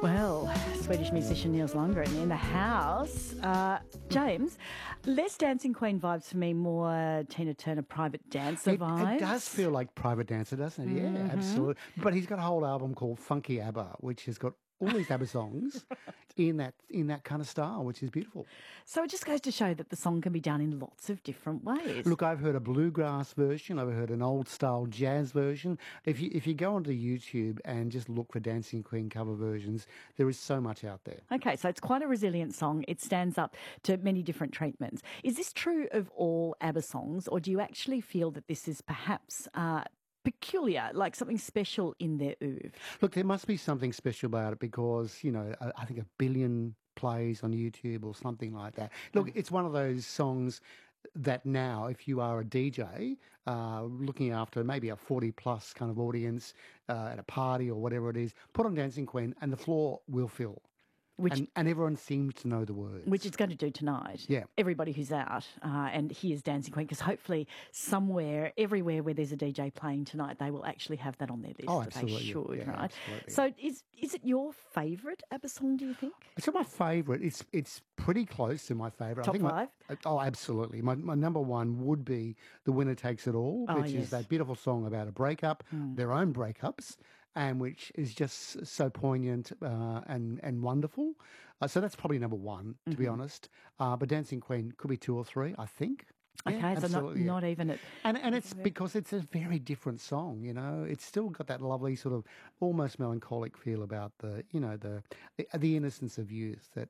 Well, Swedish musician Niels Lundgren in the house. James, less Dancing Queen vibes for me, more Tina Turner Private Dancer vibes. It does feel like Private Dancer, doesn't it? Yeah, absolutely. But he's got a whole album called Funky ABBA, which has got all these ABBA songs in that kind of style, which is beautiful. So it just goes to show that the song can be done in lots of different ways. Look, I've heard a bluegrass version. I've heard an old-style jazz version. If you go onto YouTube and just look for Dancing Queen cover versions, there is so much out there. Okay, so it's quite a resilient song. It stands up to many different treatments. Is this true of all ABBA songs, or do you actually feel that this is perhaps peculiar, like something special in their oeuvre? Look, there must be something special about it because, I think 1 billion plays on YouTube or something like that. Look, it's one of those songs that now, if you are a DJ looking after maybe a 40-plus kind of audience at a party or whatever it is, put on Dancing Queen and the floor will fill. And everyone seems to know the words. Which it's going to do tonight. Yeah. Everybody who's out and hears Dancing Queen, because hopefully somewhere, everywhere where there's a DJ playing tonight, they will actually have that on their list. Oh, absolutely. They should, yeah, right? Absolutely. So is it your favourite ABBA song, do you think? It's not my favourite. It's pretty close to my favourite. Top five? Absolutely. My number one would be The Winner Takes It All, which is that beautiful song about a breakup, their own breakups, and which is just so poignant and wonderful. So that's probably number one, to be honest. But Dancing Queen could be 2 or 3, I think. Okay, Yeah, so not even at... And it's because it's a very different song, It's still got that lovely sort of almost melancholic feel about the innocence of youth that,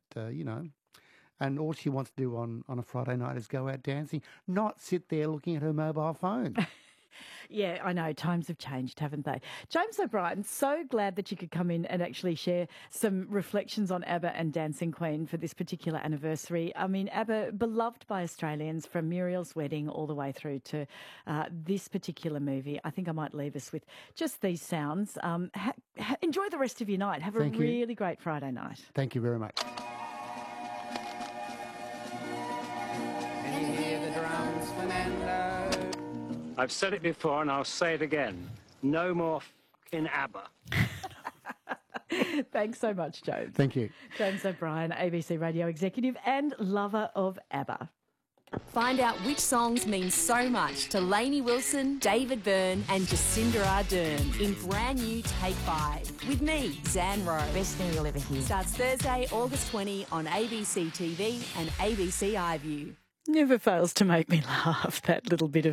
And all she wants to do on a Friday night is go out dancing, not sit there looking at her mobile phone. Yeah, I know. Times have changed, haven't they? James O'Brien, so glad that you could come in and actually share some reflections on ABBA and Dancing Queen for this particular anniversary. I mean, ABBA, beloved by Australians from Muriel's Wedding all the way through to this particular movie. I think I might leave us with just these sounds. Enjoy the rest of your night. Have a really great Friday night. Thank you very much. Can you hear the drums, Fernando? I've said it before and I'll say it again. No more in ABBA. Thanks so much, James. Thank you. James O'Brien, ABC Radio executive and lover of ABBA. Find out which songs mean so much to Lainey Wilson, David Byrne and Jacinda Ardern in brand new Take 5 with me, Zan Rowe. Best thing you'll ever hear. Starts Thursday, August 20 on ABC TV and ABC iView. Never fails to make me laugh, that little bit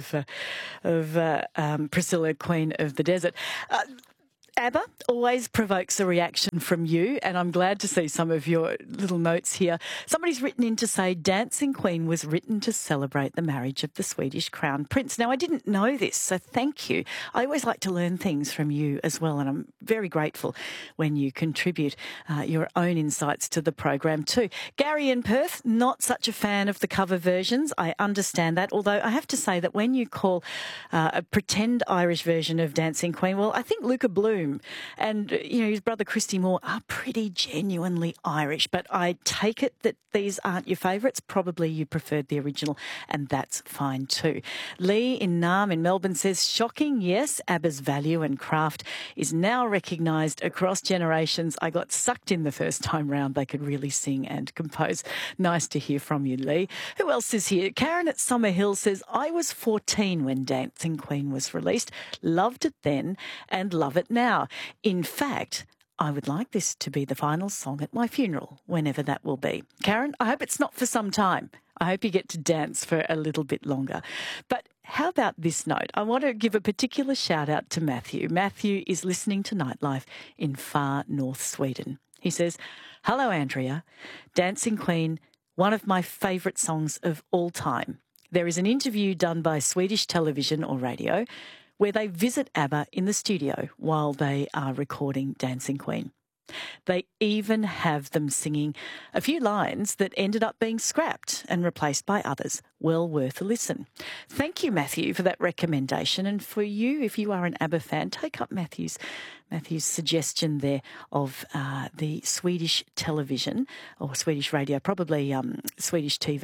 of Priscilla, Queen of the Desert. ABBA always provokes a reaction from you, and I'm glad to see some of your little notes here. Somebody's written in to say Dancing Queen was written to celebrate the marriage of the Swedish Crown Prince. Now, I didn't know this, so thank you. I always like to learn things from you as well, and I'm very grateful when you contribute your own insights to the program too. Gary in Perth, not such a fan of the cover versions. I understand that, although I have to say that when you call a pretend Irish version of Dancing Queen, well, I think Luca Bloom and his brother Christy Moore are pretty genuinely Irish, but I take it that these aren't your favourites. Probably you preferred the original, and that's fine too. Lee in Naarm in Melbourne says, shocking, yes, ABBA's value and craft is now recognised across generations. I got sucked in the first time round. They could really sing and compose. Nice to hear from you, Lee. Who else is here? Karen at Summerhill says, I was 14 when Dancing Queen was released. Loved it then and love it now. In fact, I would like this to be the final song at my funeral, whenever that will be. Karen, I hope it's not for some time. I hope you get to dance for a little bit longer. But how about this note? I want to give a particular shout out to Matthew. Matthew is listening to Nightlife in far north Sweden. He says, hello, Andrea. Dancing Queen, one of my favourite songs of all time. There is an interview done by Swedish television or radio where they visit ABBA in the studio while they are recording Dancing Queen. They even have them singing a few lines that ended up being scrapped and replaced by others. Well worth a listen. Thank you, Matthew, for that recommendation. And for you, if you are an ABBA fan, take up Matthew's suggestion there of the Swedish television or Swedish radio, probably Swedish TV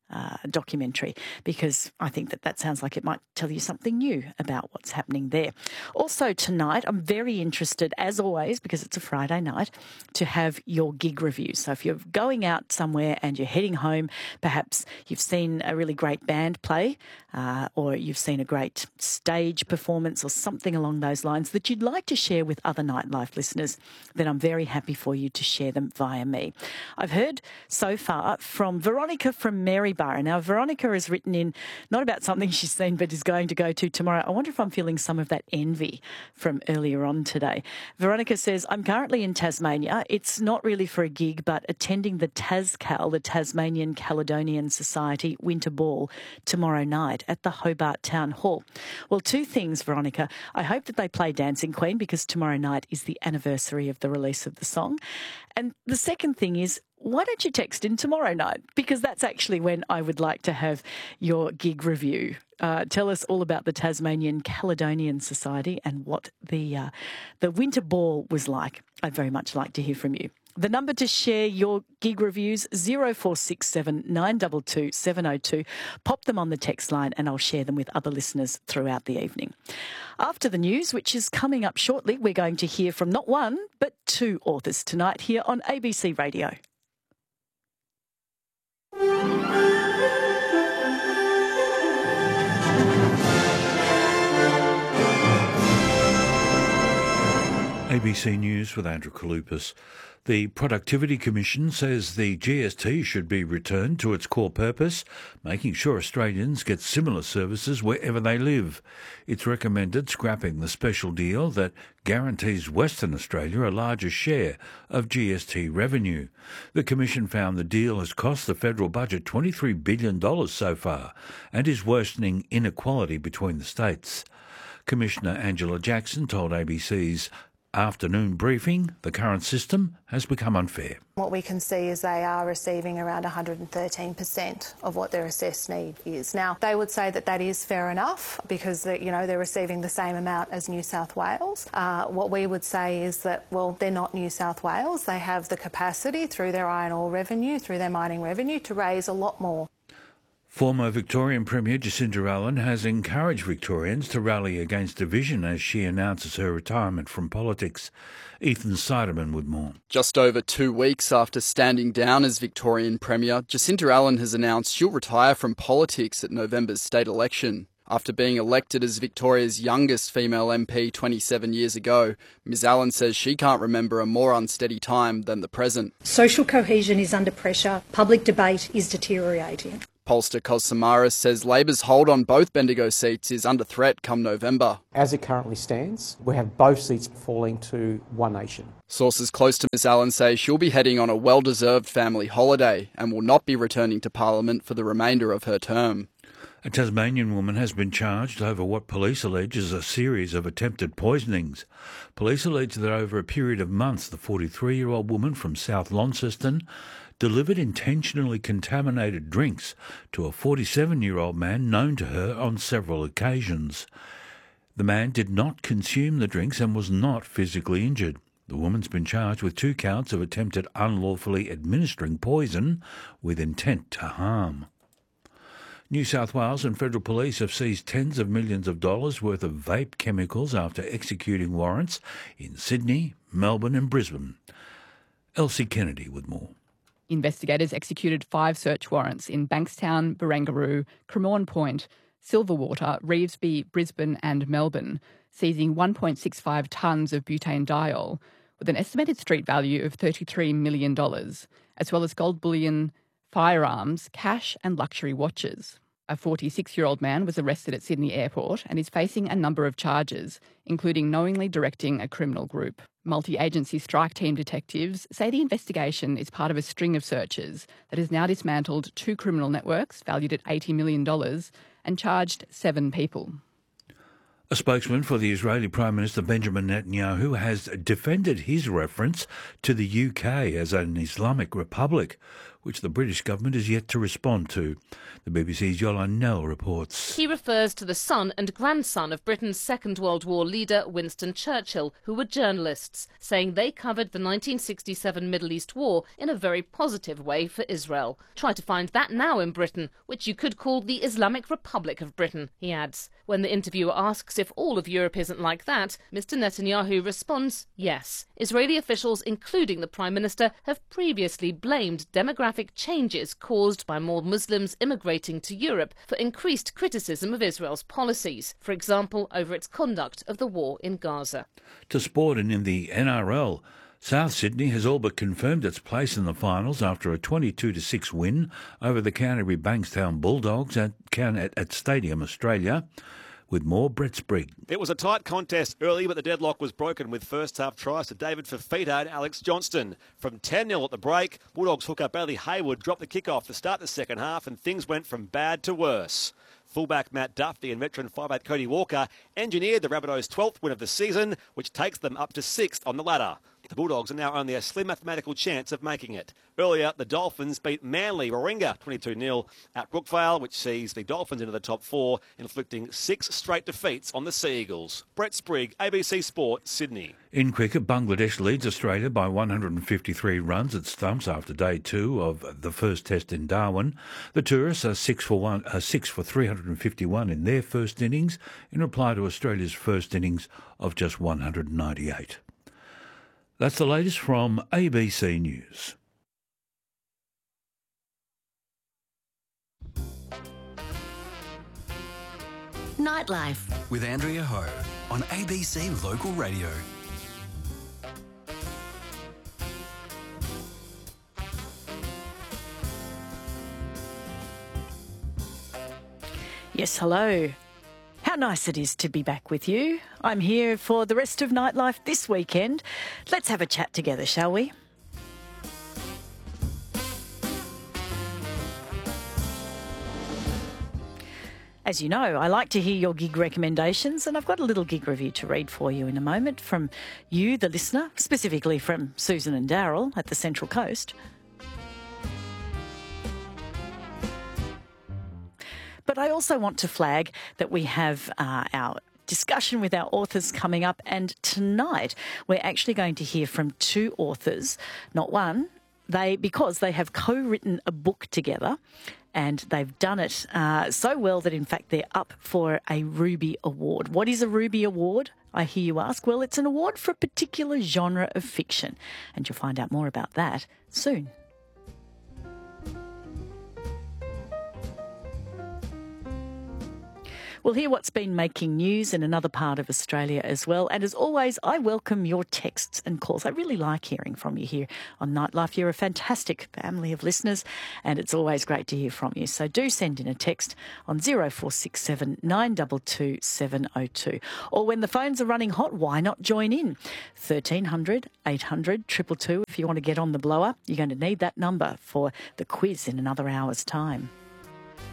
documentary, because I think that sounds like it might tell you something new about what's happening there. Also tonight, I'm very interested, as always, because it's a Friday night, to have your gig reviews. So if you're going out somewhere and you're heading home, perhaps you've seen a really great band play, or you've seen a great stage performance or something along those lines that you'd like to share with other Nightlife listeners, then I'm very happy for you to share them via me. I've heard so far from Veronica from Maryborough. Now, Veronica has written in not about something she's seen but is going to go to tomorrow. I wonder if I'm feeling some of that envy from earlier on today. Veronica says, I'm currently in Tasmania. It's not really for a gig, but attending the TasCal, the Tasmanian Caledonian Society Winter Ball, tomorrow night at the Hobart Town Hall. Well, two things, Veronica. I hope that they play Dancing Queen, because tomorrow night is the anniversary of the release of the song. And the second thing is, why don't you text in tomorrow night? Because that's actually when I would like to have your gig review. Tell us all about the Tasmanian Caledonian Society and what the winter ball was like. I'd very much like to hear from you. The number to share your gig reviews, 0467 922 702. Pop them on the text line and I'll share them with other listeners throughout the evening. After the news, which is coming up shortly, we're going to hear from not one, but two authors tonight here on ABC Radio. ABC News with Andrew Kalupas. The Productivity Commission says the GST should be returned to its core purpose, making sure Australians get similar services wherever they live. It's recommended scrapping the special deal that guarantees Western Australia a larger share of GST revenue. The Commission found the deal has cost the federal budget $23 billion so far and is worsening inequality between the states. Commissioner Angela Jackson told ABC's afternoon briefing the current system has become unfair. What we can see is they are receiving around 113% of what their assessed need is. Now, they would say that that is fair enough because they're receiving the same amount as New South Wales. What we would say is that, well, they're not New South Wales. They have the capacity through their iron ore revenue, through their mining revenue, to raise a lot more. Former Victorian Premier Jacinda Allen has encouraged Victorians to rally against division as she announces her retirement from politics. Ethan Siderman with more. Just over 2 weeks after standing down as Victorian Premier, Jacinda Allen has announced she'll retire from politics at November's state election. After being elected as Victoria's youngest female MP 27 years ago, Ms Allen says she can't remember a more unsteady time than the present. Social cohesion is under pressure. Public debate is deteriorating. Pollster Kos Samaras says Labor's hold on both Bendigo seats is under threat come November. As it currently stands, we have both seats falling to One Nation. Sources close to Ms Allen say she'll be heading on a well-deserved family holiday and will not be returning to Parliament for the remainder of her term. A Tasmanian woman has been charged over what police allege is a series of attempted poisonings. Police allege that over a period of months, the 43-year-old woman from South Launceston delivered intentionally contaminated drinks to a 47-year-old man known to her on several occasions. The man did not consume the drinks and was not physically injured. The woman's been charged with 2 counts of attempted unlawfully administering poison with intent to harm. New South Wales and federal police have seized tens of millions of dollars worth of vape chemicals after executing warrants in Sydney, Melbourne and Brisbane. Elsie Kennedy with more. Investigators executed 5 search warrants in Bankstown, Barangaroo, Cremorne Point, Silverwater, Revesby, Brisbane and Melbourne, seizing 1.65 tonnes of butanediol with an estimated street value of $33 million, as well as gold bullion, firearms, cash and luxury watches. A 46-year-old man was arrested at Sydney Airport and is facing a number of charges, including knowingly directing a criminal group. Multi-agency strike team detectives say the investigation is part of a string of searches that has now dismantled 2 criminal networks valued at $80 million and charged 7 people. A spokesman for the Israeli Prime Minister Benjamin Netanyahu has defended his reference to the UK as an Islamic republic, which the British government is yet to respond to. The BBC's Yolande Knell reports. He refers to the son and grandson of Britain's Second World War leader Winston Churchill, who were journalists, saying they covered the 1967 Middle East War in a very positive way for Israel. Try to find that now in Britain, which you could call the Islamic Republic of Britain, he adds. When the interviewer asks if all of Europe isn't like that, Mr. Netanyahu responds, yes. Israeli officials, including the Prime Minister, have previously blamed demographic changes caused by more Muslims immigrating to Europe for increased criticism of Israel's policies, for example, over its conduct of the war in Gaza. To sport and in the NRL, South Sydney has all but confirmed its place in the finals after a 22-6 win over the Canterbury Bankstown Bulldogs at Stadium Australia. With more, Brett Sprigg. It was a tight contest early, but the deadlock was broken with first-half tries to David Fifita and Alex Johnston. From 10-0 at the break, Bulldogs hooker Bailey Hayward dropped the kick-off to start the second half, and things went from bad to worse. Fullback Matt Duffy and veteran 5'8" Cody Walker engineered the Rabbitohs' 12th win of the season, which takes them up to 6th on the ladder. The Bulldogs are now only a slim mathematical chance of making it. Earlier, the Dolphins beat Manly Warringah 22-0 at Brookvale, which sees the Dolphins into the top 4, inflicting 6 straight defeats on the Sea Eagles. Brett Sprigg, ABC Sport, Sydney. In cricket, Bangladesh leads Australia by 153 runs at stumps after day 2 of the first test in Darwin. The tourists are 6 for 351 in their first innings, in reply to Australia's first innings of just 198. That's the latest from ABC News. Nightlife with Andrea Ho on ABC Local Radio. Yes, hello. How nice it is to be back with you. I'm here for the rest of Nightlife this weekend. Let's have a chat together, shall we? As you know, I like to hear your gig recommendations, and I've got a little gig review to read for you in a moment from you, the listener, specifically from Susan and Daryl at the Central Coast. But I also want to flag that we have our discussion with our authors coming up, and tonight we're actually going to hear from 2 authors, not one, because they have co-written a book together, and they've done it so well that, in fact, they're up for a Ruby Award. What is a Ruby Award, I hear you ask? Well, it's an award for a particular genre of fiction, and you'll find out more about that soon. We'll hear what's been making news in another part of Australia as well. And as always, I welcome your texts and calls. I really like hearing from you here on Nightlife. You're a fantastic family of listeners, and it's always great to hear from you. So do send in a text on 0467 922 702. Or when the phones are running hot, why not join in? 1300 800 222 if you want to get on the blower. You're going to need that number for the quiz in another hour's time.